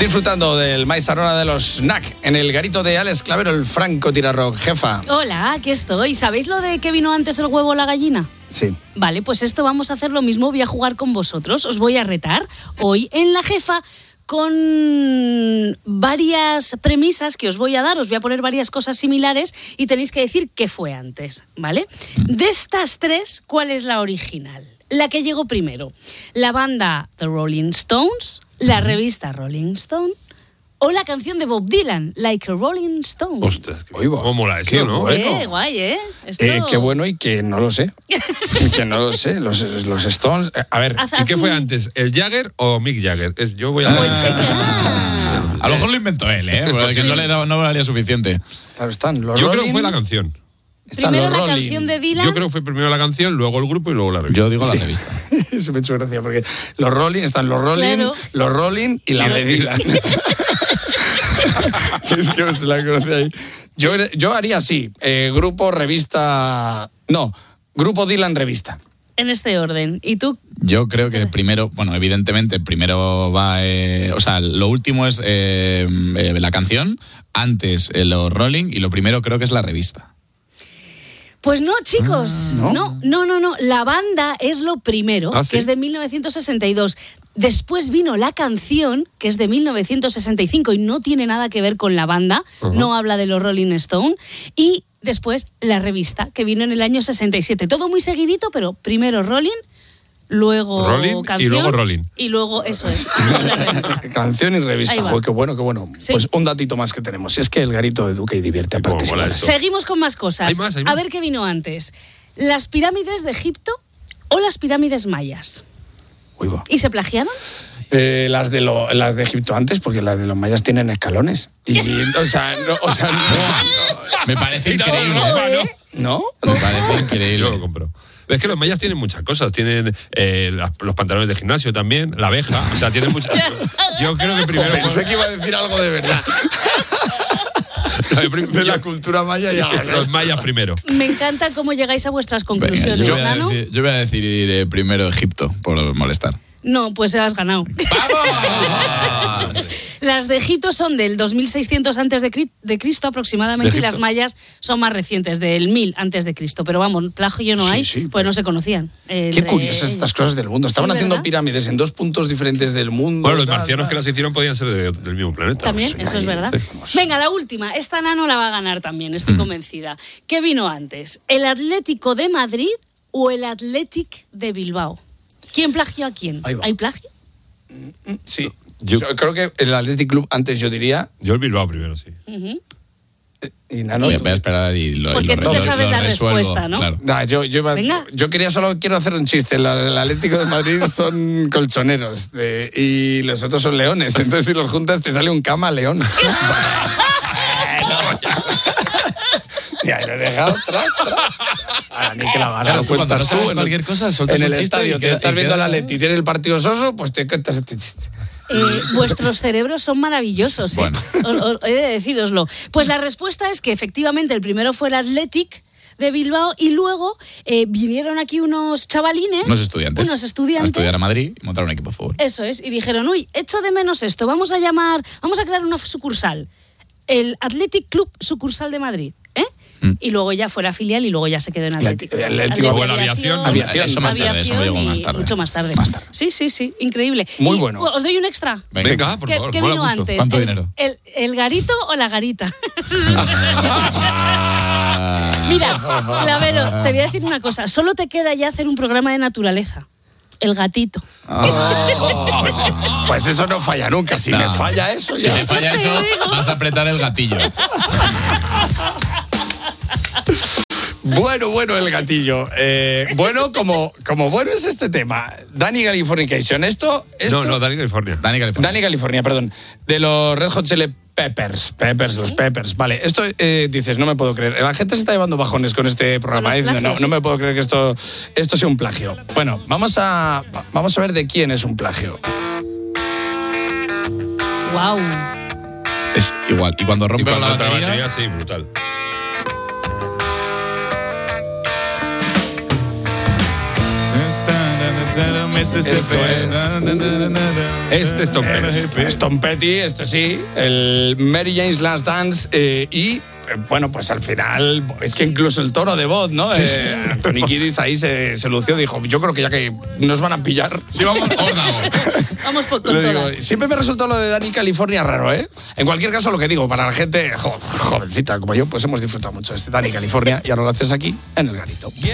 Disfrutando del maíz arona de los snack en el garito de Alex Clavero, el Franco Tirarrock. Jefa. Hola, aquí estoy. ¿Sabéis lo de que vino antes el huevo o la gallina? Sí. Vale, pues esto vamos a hacer lo mismo. Voy a jugar con vosotros. Os voy a retar hoy en La Jefa con varias premisas que os voy a dar. Os voy a poner varias cosas similares y tenéis que decir qué fue antes, ¿vale? De estas tres, ¿cuál es la original? La que llegó primero. La banda The Rolling Stones, la revista Rolling Stone o la canción de Bob Dylan, Like a Rolling Stone. Ostras, cómo mola esto, qué ¿no? bueno. Guay, ¿eh? Esto... Qué bueno y que no lo sé. Que no lo sé. Los Stones... A ver... ¿Y qué fue antes? ¿El Jagger o Mick Jagger? Yo voy a... A lo mejor lo inventó él, porque Sí. no le daría suficiente. Claro, están los Yo Rolling, creo que fue la canción. están Primero los la Rolling. canción de Dylan. Yo creo que fue primero la canción, luego el grupo y luego la revista. Yo digo la revista. Eso me ha hecho gracia porque los Rolling, están los Rolling, Claro. los Rolling y la de Dylan. Es que se la conoce ahí. Yo haría así, grupo, revista... No, grupo Dylan, revista. En este orden. ¿Y tú? Yo creo que primero, bueno, evidentemente, primero va... lo último es la canción, antes los Rolling y lo primero creo que es la revista. Pues no, chicos. ¿no? No. La banda es lo primero, ¿Ah, sí? que es de 1962. Después vino la canción, que es de 1965 y no tiene nada que ver con la banda, no habla de los Rolling Stone. Y después la revista, que vino en el año 67. Todo muy seguidito, pero primero Rolling, luego Rolling canción. y luego Rolling. Y luego, eso es, la revista. Canción y revista. Ahí va. Joder, qué bueno, qué bueno. Sí. Pues un datito más que tenemos. Si es que el garito educa y divierte a Cómo partes mola iguales. esto. Seguimos con más cosas. Hay más. A ver qué vino antes. ¿Las pirámides de Egipto o las pirámides mayas? Uy, va. ¿Y se plagiaron? Las de Egipto antes, porque las de los mayas tienen escalones. Y, o sea, no. Me parece increíble. ¿No? Me parece increíble. Yo lo compro. Es que los mayas tienen muchas cosas. Tienen los pantalones de gimnasio también, la abeja. O sea, tienen muchas... Yo creo que primero... Pensé que iba a decir algo de verdad. De la cultura maya ya. Los mayas primero. Me encanta cómo llegáis a vuestras Venga, conclusiones, ¿no? yo voy a decir primero Egipto, por molestar. No, pues has ganado. ¡Vamos! Las de Egipto son del 2600 antes de Cristo aproximadamente, y las mayas son más recientes, del 1000 antes de Cristo. Pero vamos, plagio no hay, sí, pues no se conocían. Qué curiosas estas cosas del mundo. Estaban Sí, haciendo ¿verdad? pirámides en dos puntos diferentes del mundo. Bueno, los tal, marcianos tal. que las hicieron podían ser del mismo planeta. También, Pues, eso es verdad. sí. Venga, la última. Esta Nano la va a ganar también, estoy convencida. ¿Qué vino antes? ¿El Atlético de Madrid o el Athletic de Bilbao? ¿Quién plagió a quién? Ahí va. ¿Hay plagio? Sí. Yo creo que el Athletic Club antes yo diría. Yo el Bilbao primero, sí. Y Nano, Voy a esperar y lo Porque tú te sabes la resuelvo, respuesta, ¿no? Claro. Nah, yo Venga. quiero hacer un chiste. El Atlético de Madrid son colchoneros y los otros son leones. Entonces, si los juntas, te sale un camaleón. Ya, lo he dejado tras. Ahora, ni que la gana, Claro, lo tú cuando cuentas no sabes tú cualquier cosa, sueltas en un el chiste estadio. y Te queda- estás y viendo queda- la Leti, tiene el partido soso, pues te cuentas este chiste. Vuestros cerebros son maravillosos, ¿eh? Bueno. He de decíroslo. Pues la respuesta es que efectivamente el primero fue el Athletic de Bilbao y luego vinieron aquí unos chavalines. Unos estudiantes. Unos estudiantes. A estudiar a Madrid y montar un equipo de fútbol. Eso es. Y dijeron, uy, echo de menos esto. Vamos a crear una sucursal. El Athletic Club Sucursal de Madrid, ¿eh? Y luego ya fuera filial y luego ya se quedó en Atlético. Luego la aviación. Eso más tarde, eso me llegó más tarde. Mucho más tarde. Sí, increíble. Muy Y, bueno. ¿os doy un extra? Venga, por ¿Qué, favor, qué mola vino mucho. antes? ¿Cuánto dinero? ¿El garito o la garita? Mira, Clavero, te voy a decir una cosa. Solo te queda ya hacer un programa de naturaleza. El gatito. Pues eso no falla nunca. Si me falla eso, Si ya. te falla eso, vas a apretar el gatillo. Bueno, el gatillo. Bueno, como bueno es este tema. Danny Californication. Esto No, Dani California. Danny California, perdón. De los Red Hot Chili Peppers. Los Peppers. Vale, esto dices, no me puedo creer. La gente se está llevando bajones con este programa. Con los Diciendo, plagios. no me puedo creer que esto sea un plagio. Bueno, vamos a ver de quién es un plagio. Wow. Es igual. Y cuando Y rompe cuando la otra batería... batería, sí, brutal. Este es Tom Petty. Es Tom Petty, este sí, el Mary Jane's Last Dance y... Bueno, pues al final, es que incluso el tono de voz, ¿no? Anthony Kiedis ahí se lució, dijo, yo creo que ya que nos van a pillar... Sí, vamos, Vamos con Lo digo, todas. siempre me resultó lo de Dani California raro, ¿eh? En cualquier caso, lo que digo, para la gente jovencita como yo, pues hemos disfrutado mucho de este Dani California y ahora lo haces aquí en El Garito.